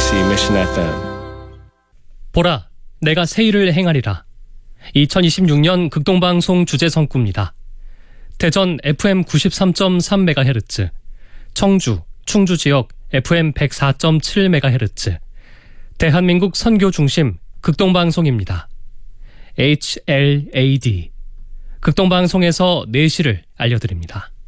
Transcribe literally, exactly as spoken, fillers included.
케이비씨 Mission 에프엠. 보라, 내가 새 일을 행하리라. 이천이십육 년 극동방송 주제성구입니다. 대전 에프엠 구십삼 점 삼 메가헤르츠, 청주, 충주 지역 에프엠 백사 점 칠 메가헤르츠, 대한민국 선교 중심 극동방송입니다. 에이치엘에이디, 극동방송에서 내시를 알려드립니다.